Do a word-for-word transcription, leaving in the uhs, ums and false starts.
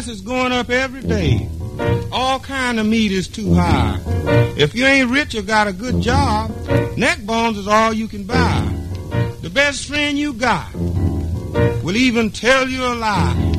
price is going up every day. All kind of meat is too high. If you ain't rich or got a good job, neck bones is all you can buy. The best friend you got will even tell you a lie.